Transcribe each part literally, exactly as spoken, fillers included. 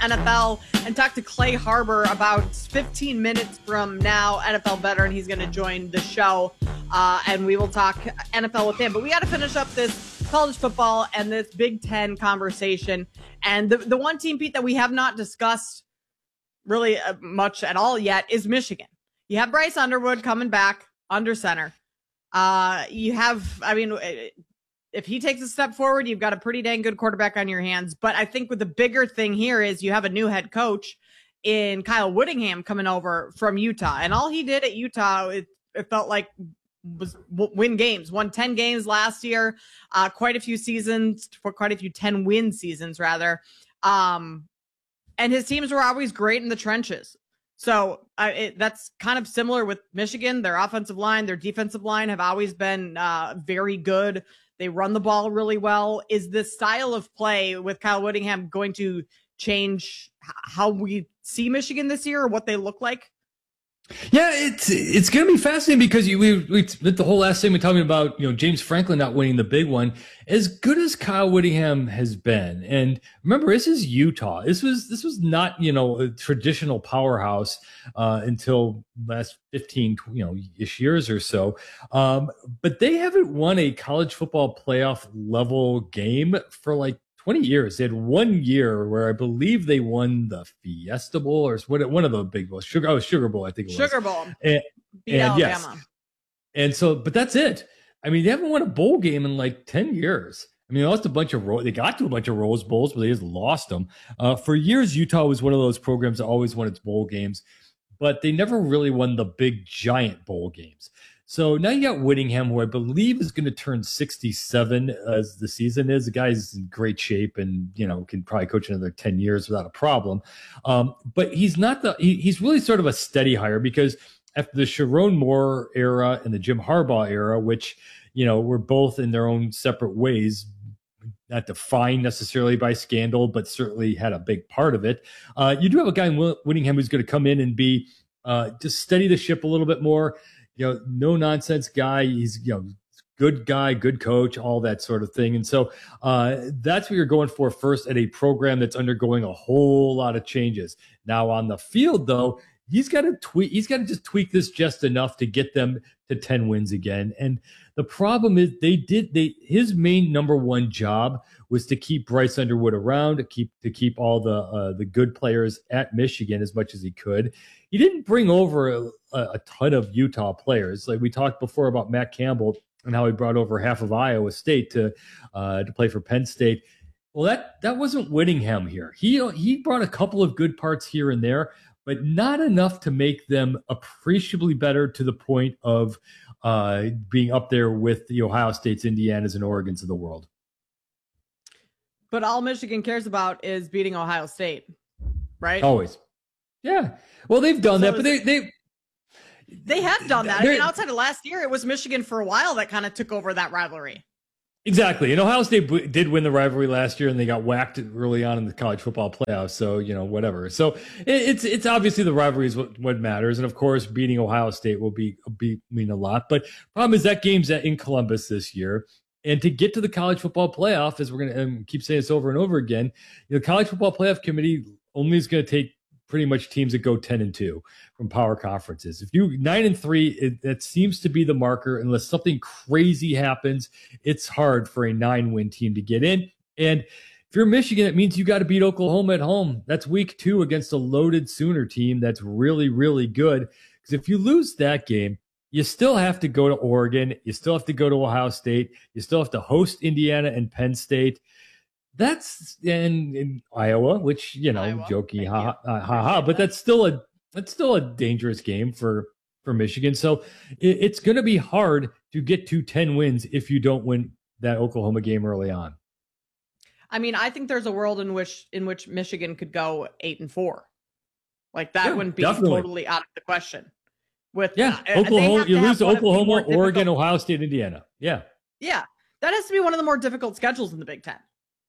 N F L and talk to Clay Harbor about fifteen minutes from now. N F L veteran. He's going to join the show, uh, and we will talk N F L with him. But we got to finish up this college football and this Big Ten conversation. And the, the one team, Pete, that we have not discussed really uh, much at all yet is Michigan. You have Bryce Underwood coming back under center. Uh, you have, I mean, if he takes a step forward, you've got a pretty dang good quarterback on your hands. But I think with the bigger thing here is you have a new head coach in Kyle Whittingham coming over from Utah. And all he did at Utah, it, it felt like was win games, won ten games last year, uh, quite a few seasons, for quite a few ten win seasons rather. Um, and his teams were always great in the trenches. So uh, it, that's kind of similar with Michigan. Their offensive line, their defensive line have always been uh, very good. They run the ball really well. Is the style of play with Kyle Whittingham going to change how we see Michigan this year or what they look like? Yeah, it's it's going to be fascinating because you, we we spent the whole last segment talking about, you know, James Franklin not winning the big one. As good as Kyle Whittingham has been, and remember, this is Utah. This was this was not, you know, a traditional powerhouse uh, until last fifteen, you know, ish years or so. Um, but they haven't won a college football playoff level game for like twenty years. They had one year where I believe they won the Fiesta Bowl or what, one of the big bowls. Sugar, oh, Sugar Bowl, I think it was. Sugar Bowl. And, Beat and Alabama. Yes. And so, but that's it. I mean, they haven't won a bowl game in like ten years. I mean, they lost a bunch of, they got to a bunch of Rose Bowls, but they just lost them. Uh, for years, Utah was one of those programs that always won its bowl games, but they never really won the big giant bowl games. So now you got Whittingham, who I believe is going to turn sixty-seven as the season is. The guy's in great shape and, you know, can probably coach another ten years without a problem. Um, but he's not the, he, he's really sort of a steady hire because after the Sharon Moore era and the Jim Harbaugh era, which, you know, were both in their own separate ways, not defined necessarily by scandal, but certainly had a big part of it. Uh, you do have a guy in Whittingham who's going to come in and be uh, just steady the ship a little bit more. You know, no nonsense guy. He's, you know, good guy, good coach, all that sort of thing. And so uh, that's what you're going for first at a program that's undergoing a whole lot of changes. Now on the field, though, he's got to tweak. He's got to just tweak this just enough to get them to ten wins again. And the problem is they did they his main number one job was to keep Bryce Underwood around, to keep to keep all the uh, the good players at Michigan as much as he could. He didn't bring over a, a ton of Utah players. Like we talked before about Matt Campbell and how he brought over half of Iowa State to uh, to play for Penn State. Well, that that wasn't Whittingham here. He he brought a couple of good parts here and there, but not enough to make them appreciably better to the point of uh, being up there with the Ohio States, Indianas, and Oregons of the world. But all Michigan cares about is beating Ohio State, right? Always. Yeah. Well, they've done so that, but they they they have done that. I mean, outside of last year, it was Michigan for a while that kind of took over that rivalry. Exactly. And Ohio State b- did win the rivalry last year, and they got whacked early on in the college football playoffs. So, you know, whatever. So it, it's it's obviously the rivalry is what, what matters. And, of course, beating Ohio State will be, be mean a lot. But problem is that game's in Columbus this year. And to get to the college football playoff, as we're going to um, keep saying this over and over again, the college football playoff committee only is going to take pretty much teams that go ten and two from power conferences. If you nine and three, it, that seems to be the marker. Unless something crazy happens, it's hard for a nine win team to get in. And if you're Michigan, it means you got to beat Oklahoma at home. That's week two against a loaded Sooner team that's really, really good. Because if you lose that game, you still have to go to Oregon. You still have to go to Ohio State. You still have to host Indiana and Penn State. That's in, in Iowa, which, you know, Iowa. joking, ha ha, ha ha, ha, but that's still a that's still a dangerous game for for Michigan. So it, it's going to be hard to get to ten wins if you don't win that Oklahoma game early on. I mean, I think there's a world in which in which Michigan could go eight and four, like that yeah, wouldn't be definitely. totally out of the question. With yeah, uh, Oklahoma, you lose to Oklahoma, Oregon, Ohio State, Indiana. Yeah, yeah, that has to be one of the more difficult schedules in the Big Ten.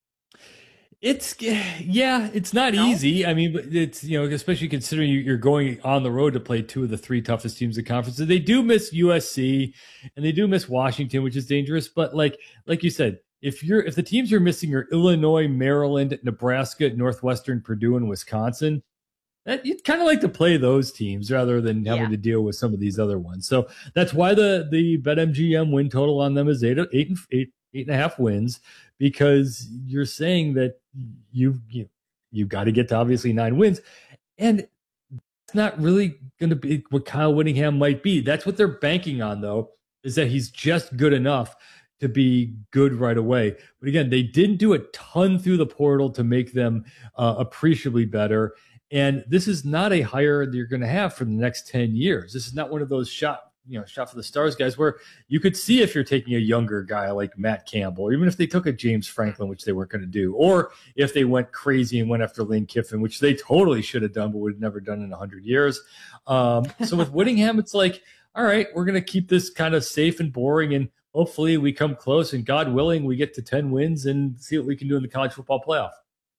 It's yeah, it's not no. easy. I mean, it's, you know, especially considering you're going on the road to play two of the three toughest teams in the conference. They do miss U S C and they do miss Washington, which is dangerous. But like like you said, if you're if the teams you're missing are Illinois, Maryland, Nebraska, Northwestern, Purdue, and Wisconsin, that you'd kind of like to play those teams rather than having Yeah. to deal with some of these other ones. So that's why the the BetMGM win total on them is eight eight and eight eight and a half wins, because you're saying that you you you've got to get to obviously nine wins, and it's not really going to be what Kyle Whittingham might be. That's what they're banking on, though, is that he's just good enough to be good right away. But again, they didn't do a ton through the portal to make them uh, appreciably better. And this is not a hire that you're going to have for the next ten years. This is not one of those shot, you know, shot for the stars guys where you could see if you're taking a younger guy like Matt Campbell, or even if they took a James Franklin, which they weren't going to do, or if they went crazy and went after Lane Kiffin, which they totally should have done, but would have never done in a hundred years. Um, so with Whittingham, it's like, all right, we're going to keep this kind of safe and boring, and hopefully we come close, and God willing, we get to ten wins and see what we can do in the college football playoff.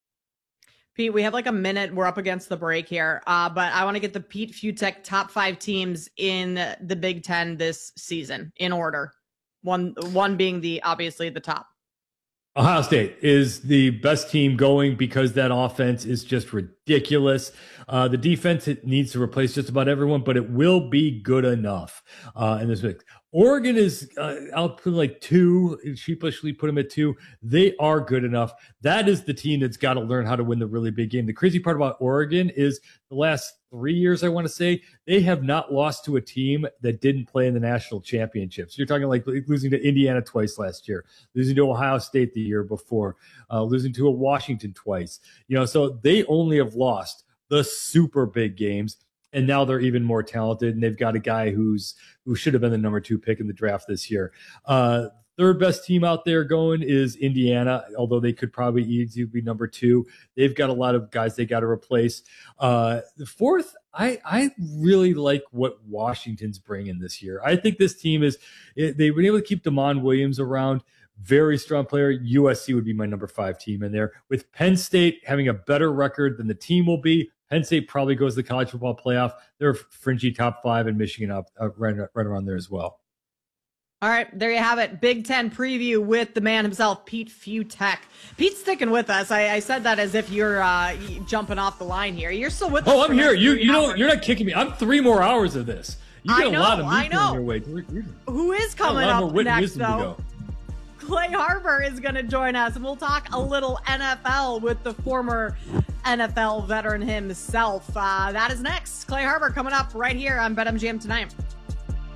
Pete, we have like a minute. We're up against the break here, uh, but I want to get the Pete Fiutak top five teams in the Big Ten this season in order. One, one being the obviously the top. Ohio State is the best team going because that offense is just ridiculous. Uh, the defense, it needs to replace just about everyone, but it will be good enough uh, in this mix. Oregon is, uh, I'll put like two, sheepishly put them at two. They are good enough. That is the team that's got to learn how to win the really big game. The crazy part about Oregon is the last three years, I want to say, they have not lost to a team that didn't play in the national championships. You're talking like losing to Indiana twice last year, losing to Ohio State the year before, uh, losing to a Washington twice. You know, so they only have lost the super big games. And now they're even more talented, and they've got a guy who's who should have been the number two pick in the draft this year. Uh, third best team out there going is Indiana, although they could probably easily be number two. They've got a lot of guys they got to replace. Uh, the fourth, I, I really like what Washington's bringing this year. I think this team is they've been able to keep Damon Williams around. Very strong player. U S C would be my number five team in there. With Penn State having a better record than the team will be, Penn State probably goes to the college football playoff. They're fringy top five, and Michigan up uh, right, right around there as well. All right, there you have it. Big Ten preview with the man himself, Pete Fiutak. Pete's sticking with us. I, I said that as if you're uh, jumping off the line here. You're still with us. Oh, I'm here. You you know you're not kicking me. I'm three more hours of this. You get I know, a lot of I meat know. on your way. Who is coming a lot up more wit and next, wisdom to though? go. Clay Harbor is going to join us, and we'll talk a little N F L with the former N F L veteran himself. Uh, that is next. Clay Harbor coming up right here on BetMGM Tonight.